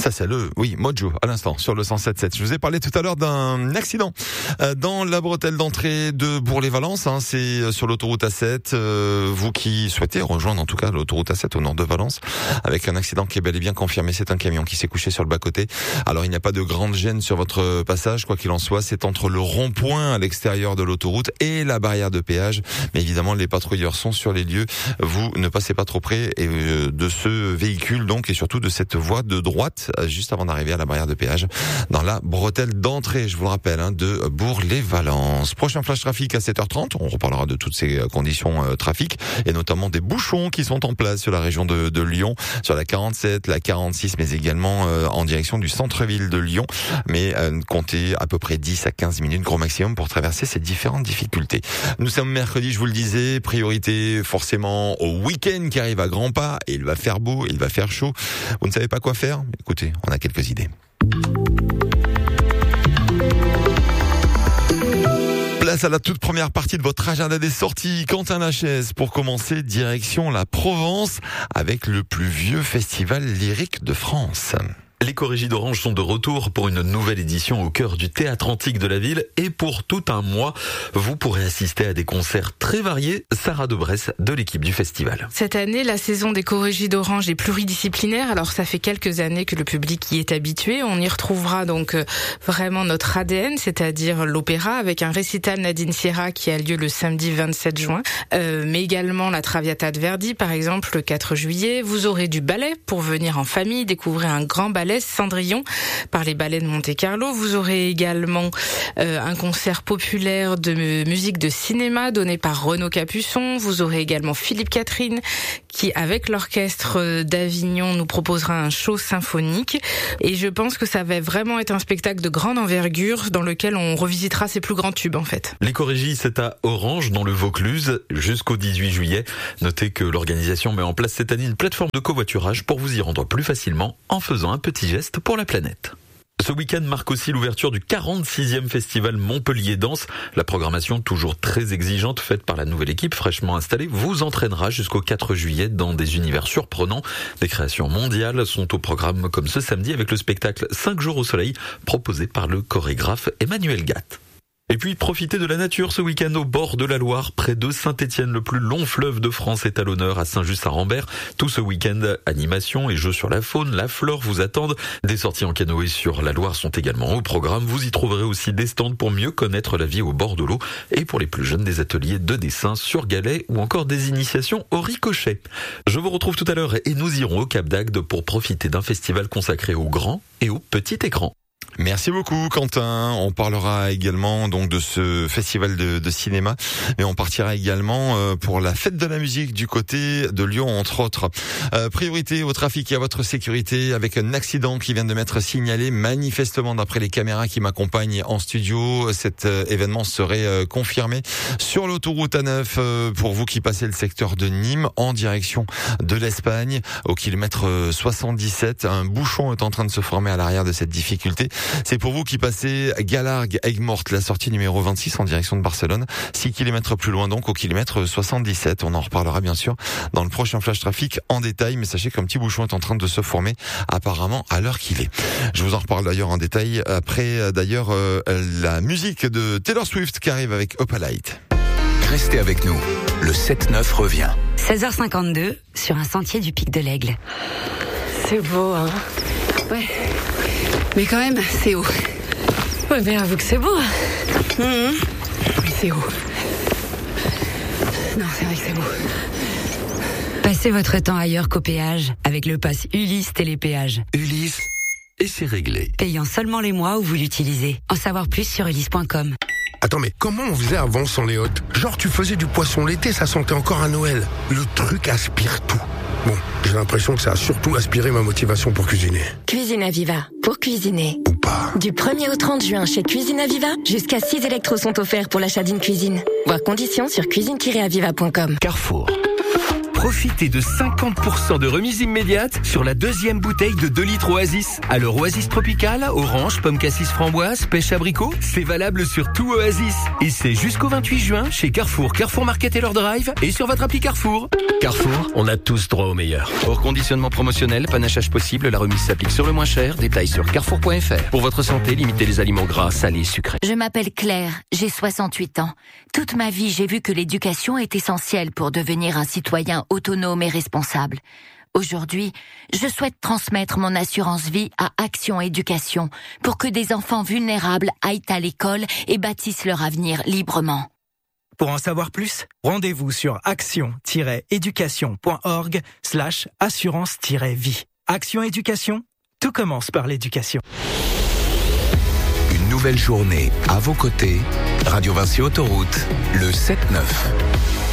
Ça c'est Mojo à l'instant sur le 107.7. Je vous ai parlé tout à l'heure d'un accident dans la bretelle d'entrée de Bourg-les-Valences. C'est sur l'autoroute A7. Vous qui souhaitez rejoindre en tout cas l'autoroute A7 au nord de Valence, avec un accident qui est bel et bien confirmé. C'est un camion qui s'est couché sur le bas-côté. Alors il n'y a pas de grande gêne sur votre passage, quoi qu'il en soit. C'est entre le rond-point à l'extérieur de l'autoroute et la barrière de péage. Mais évidemment, les patrouilleurs sont sur les lieux. Vous ne passez pas trop près de ce véhicule donc, et surtout de cette voie de droite juste avant d'arriver à la barrière de péage dans la bretelle d'entrée, je vous le rappelle, de Bourg-les-Valences. Prochain flash trafic à 7h30. On reparlera de toutes ces conditions trafic et notamment des bouchons qui sont en place sur la région de Lyon, sur la 47, la 46, mais également en direction du centre-ville de Lyon. Mais comptez à peu près 10 à 15 minutes, gros maximum, pour traverser ces différentes difficultés. Nous sommes mercredi, je vous le disais, priorité forcément au week-end qui arrive à grands pas. Et il va faire beau, il va faire chaud. Vous ne savez pas quoi faire? Écoutez, on a quelques idées. Place à la toute première partie de votre agenda des sorties. Quentin Lachaise, pour commencer, direction la Provence avec le plus vieux festival lyrique de France. Les Corégies d'Orange sont de retour pour une nouvelle édition au cœur du théâtre antique de la ville et pour tout un mois, vous pourrez assister à des concerts très variés. Sarah Debresse de l'équipe du festival. Cette année, la saison des Corégies d'Orange est pluridisciplinaire. Alors ça fait quelques années que le public y est habitué. On y retrouvera donc vraiment notre ADN, c'est-à-dire l'opéra avec un récital Nadine Sierra qui a lieu le samedi 27 juin. Mais également la Traviata de Verdi par exemple le 4 juillet. Vous aurez du ballet pour venir en famille, découvrir un grand ballet Cendrillon par les ballets de Monte-Carlo. Vous aurez également un concert populaire de musique de cinéma donné par Renaud Capuçon. Vous aurez également Philippe Catherine qui, avec l'orchestre d'Avignon, nous proposera un show symphonique. Et je pense que ça va vraiment être un spectacle de grande envergure dans lequel on revisitera ses plus grands tubes en fait. Les Corégies, c'est à Orange dans le Vaucluse jusqu'au 18 juillet. Notez que l'organisation met en place cette année une plateforme de covoiturage pour vous y rendre plus facilement en faisant un petit geste pour la planète. Ce week-end marque aussi l'ouverture du 46e festival Montpellier Danse. La programmation, toujours très exigeante, faite par la nouvelle équipe fraîchement installée, vous entraînera jusqu'au 4 juillet dans des univers surprenants. Des créations mondiales sont au programme comme ce samedi avec le spectacle 5 jours au soleil proposé par le chorégraphe Emmanuel Gatt. Et puis, profitez de la nature ce week-end au bord de la Loire, près de Saint-Étienne. Le plus long fleuve de France est à l'honneur à Saint-Just-à-Rambert. Tout ce week-end, animation et jeux sur la faune, la flore vous attendent. Des sorties en canoë sur la Loire sont également au programme. Vous y trouverez aussi des stands pour mieux connaître la vie au bord de l'eau. Et pour les plus jeunes, des ateliers de dessin sur galet ou encore des initiations au ricochet. Je vous retrouve tout à l'heure et nous irons au Cap d'Agde pour profiter d'un festival consacré au grand et au petit écran. Merci beaucoup Quentin. On parlera également donc de ce festival de cinéma, mais on partira également pour la fête de la musique du côté de Lyon entre autres. Priorité au trafic et à votre sécurité avec un accident qui vient de m'être signalé manifestement d'après les caméras qui m'accompagnent en studio. Cet événement serait confirmé sur l'autoroute A9 pour vous qui passez le secteur de Nîmes en direction de l'Espagne au kilomètre 77. Un bouchon est en train de se former à l'arrière de cette difficulté. C'est pour vous qui passez Galargues, Aigues-Mortes, la sortie numéro 26 en direction de Barcelone. 6 km plus loin donc au kilomètre 77. On en reparlera bien sûr dans le prochain flash trafic en détail. Mais sachez qu'un petit bouchon est en train de se former apparemment à l'heure qu'il est. Je vous en reparle d'ailleurs en détail après d'ailleurs la musique de Taylor Swift qui arrive avec Opalite. Restez avec nous. Le 7-9 revient. 16h52 sur un sentier du Pic de l'Aigle. C'est beau, hein? Ouais. Mais quand même, c'est haut. Ouais, mais avoue que c'est beau. Oui, c'est haut. Non, c'est vrai que c'est beau. Passez votre temps ailleurs qu'au péage avec le pass Ulysse Télépéage. Ulysse, et c'est réglé. Payant seulement les mois où vous l'utilisez. En savoir plus sur ulysse.com. Attends, mais comment on faisait avant sans les hôtes? Genre, tu faisais du poisson l'été, ça sentait encore à Noël. Le truc aspire tout. Bon, j'ai l'impression que ça a surtout aspiré ma motivation pour cuisiner. Cuisine Aviva, pour cuisiner. Ou pas. Du 1er au 30 juin chez Cuisine Aviva, jusqu'à 6 électros sont offerts pour l'achat d'une cuisine. Voir conditions sur cuisine-aviva.com. Carrefour. Profitez de 50% de remise immédiate sur la deuxième bouteille de 2 litres Oasis. Alors Oasis Tropical, orange, pomme cassis framboise, pêche abricot, c'est valable sur tout Oasis. Et c'est jusqu'au 28 juin chez Carrefour, Carrefour Market et leur Drive et sur votre appli Carrefour. Carrefour, on a tous droit au meilleur. Hors conditionnement promotionnel, panachage possible, la remise s'applique sur le moins cher. Détails sur carrefour.fr. Pour votre santé, limitez les aliments gras, salés, sucrés. Je m'appelle Claire, j'ai 68 ans. Toute ma vie, j'ai vu que l'éducation est essentielle pour devenir un citoyen autonome et responsable. Aujourd'hui, je souhaite transmettre mon assurance vie à Action Éducation pour que des enfants vulnérables aillent à l'école et bâtissent leur avenir librement. Pour en savoir plus, rendez-vous sur action-éducation.org/assurance-vie. Action Éducation, tout commence par l'éducation. Une nouvelle journée à vos côtés. Radio Vinci Autoroute, le 7-9.